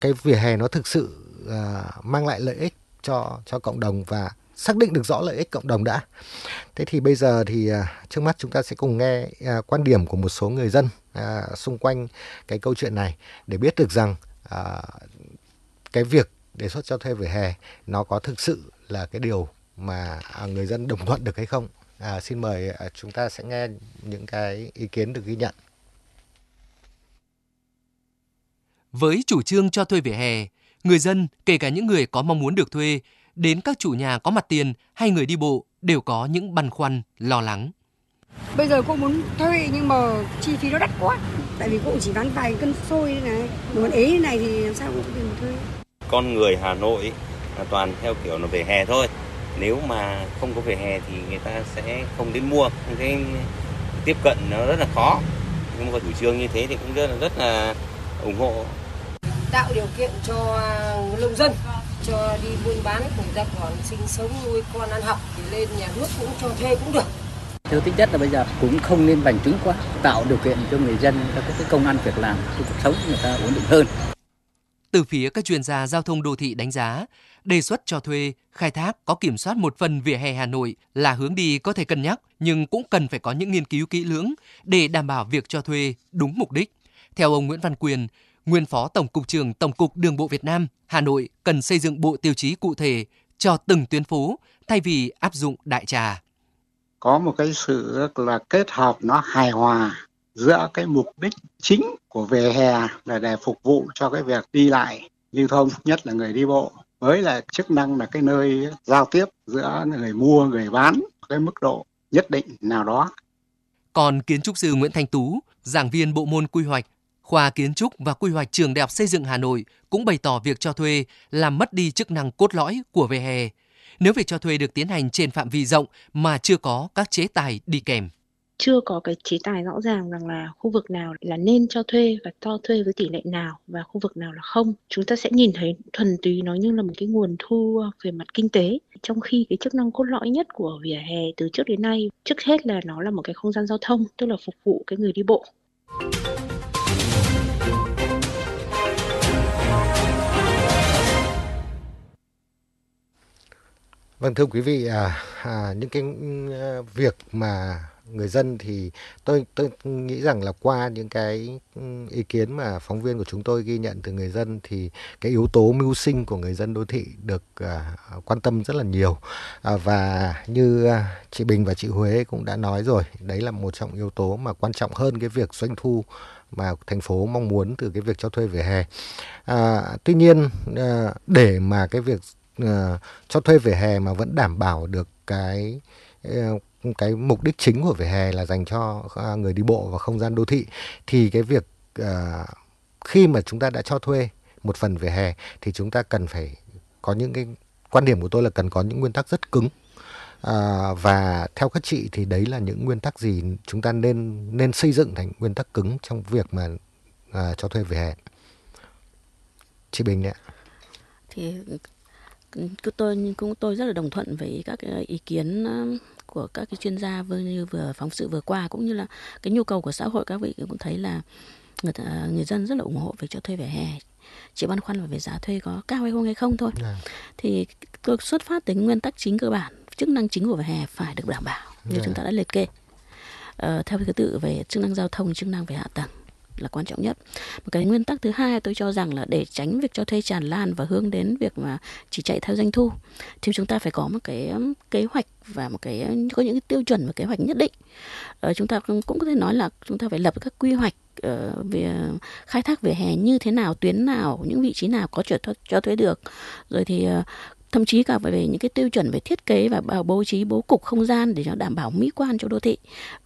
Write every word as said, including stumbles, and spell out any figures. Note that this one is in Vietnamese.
cái vỉa hè nó thực sự uh, mang lại lợi ích cho cho cộng đồng và xác định được rõ lợi ích cộng đồng đã. Thế thì bây giờ thì uh, trước mắt chúng ta sẽ cùng nghe uh, quan điểm của một số người dân uh, xung quanh cái câu chuyện này để biết được rằng uh, cái việc đề xuất cho thuê vỉa hè nó có thực sự là cái điều mà người dân đồng thuận được hay không. À, xin mời chúng ta sẽ nghe những cái ý kiến được ghi nhận. Với chủ trương cho thuê vỉa hè, người dân, kể cả những người có mong muốn được thuê, đến các chủ nhà có mặt tiền hay người đi bộ đều có những băn khoăn, lo lắng. Bây giờ cô muốn thuê nhưng mà chi phí nó đắt quá. Tại vì cô chỉ bán vài cân xôi này, muốn ế này thì làm sao cô có tiền mà thuê. Con người Hà Nội là toàn theo kiểu là vỉa hè thôi. Nếu mà không có vỉa hè thì người ta sẽ không đến mua. Cái tiếp cận nó rất là khó. Nhưng mà chủ trương như thế thì cũng rất là, rất là ủng hộ. Tạo điều kiện cho nông dân, cho đi buôn bán, cùng ra còn sinh sống, nuôi con ăn học thì lên nhà nước cũng cho thuê cũng được. Theo tính chất là bây giờ cũng không nên bành trướng quá, tạo điều kiện cho người dân có cái công ăn việc làm, cho cuộc sống người ta ổn định hơn. Từ phía các chuyên gia giao thông đô thị đánh giá, đề xuất cho thuê, khai thác có kiểm soát một phần vỉa hè Hà Nội là hướng đi có thể cân nhắc, nhưng cũng cần phải có những nghiên cứu kỹ lưỡng để đảm bảo việc cho thuê đúng mục đích. Theo ông Nguyễn Văn Quyền, nguyên Phó Tổng cục trưởng Tổng cục Đường bộ Việt Nam, Hà Nội cần xây dựng bộ tiêu chí cụ thể cho từng tuyến phố thay vì áp dụng đại trà. Có một cái sự rất là kết hợp nó hài hòa giữa cái mục đích chính của vỉa hè là để phục vụ cho cái việc đi lại lưu thông, nhất là người đi bộ, với là chức năng là cái nơi giao tiếp giữa người mua, người bán, cái mức độ nhất định nào đó. Còn kiến trúc sư Nguyễn Thanh Tú, giảng viên bộ môn quy hoạch, khoa kiến trúc và quy hoạch trường Đại học Xây dựng Hà Nội cũng bày tỏ việc cho thuê làm mất đi chức năng cốt lõi của vỉa hè. Nếu việc cho thuê được tiến hành trên phạm vi rộng mà chưa có các chế tài đi kèm. Chưa có cái chế tài rõ ràng rằng là khu vực nào là nên cho thuê và cho thuê với tỷ lệ nào và khu vực nào là không. Chúng ta sẽ nhìn thấy thuần túy nó như là một cái nguồn thu về mặt kinh tế. Trong khi cái chức năng cốt lõi nhất của vỉa hè từ trước đến nay, trước hết là nó là một cái không gian giao thông, tức là phục vụ cái người đi bộ. Vâng, thưa quý vị, à, à, những cái à, việc mà người dân thì tôi tôi nghĩ rằng là qua những cái ý kiến mà phóng viên của chúng tôi ghi nhận từ người dân thì cái yếu tố mưu sinh của người dân đô thị được à, quan tâm rất là nhiều. À, và như à, chị Bình và chị Huế cũng đã nói rồi, đấy là một trong yếu tố mà quan trọng hơn cái việc doanh thu mà thành phố mong muốn từ cái việc cho thuê vỉa hè. À, tuy nhiên à, để mà cái việc uh, cho thuê vỉa hè mà vẫn đảm bảo được cái uh, cái mục đích chính của vỉa hè là dành cho uh, người đi bộ và không gian đô thị, thì cái việc uh, khi mà chúng ta đã cho thuê một phần vỉa hè thì chúng ta cần phải có những cái quan điểm của tôi là cần có những nguyên tắc rất cứng. À, và theo các chị thì đấy là những nguyên tắc gì chúng ta nên nên xây dựng thành nguyên tắc cứng trong việc mà à, cho thuê vỉa hè? Chị Bình ạ. Thì tôi cũng tôi rất là đồng thuận với các cái ý kiến của các cái chuyên gia vừa như vừa phóng sự vừa qua, cũng như là cái nhu cầu của xã hội. Các vị cũng thấy là người ta, người dân rất là ủng hộ việc cho thuê vỉa hè. Chỉ băn khoăn là về giá thuê có cao hay không hay không thôi. À. Thì tôi xuất phát từ nguyên tắc chính cơ bản, chức năng chính của vỉa hè phải được đảm bảo như yeah. chúng ta đã liệt kê. Ờ, theo thứ tự về chức năng giao thông, chức năng về hạ tầng là quan trọng nhất. Một cái nguyên tắc thứ hai tôi cho rằng là để tránh việc cho thuê tràn lan và hướng đến việc mà chỉ chạy theo doanh thu, thì chúng ta phải có một cái kế hoạch và một cái có những cái tiêu chuẩn và kế hoạch nhất định. Ờ, chúng ta cũng có thể nói là chúng ta phải lập các quy hoạch uh, về khai thác vỉa hè như thế nào, tuyến nào, những vị trí nào có cho, cho thuê được. Rồi thì uh, thậm chí cả về những cái tiêu chuẩn về thiết kế và bố trí bố cục không gian để cho đảm bảo mỹ quan cho đô thị.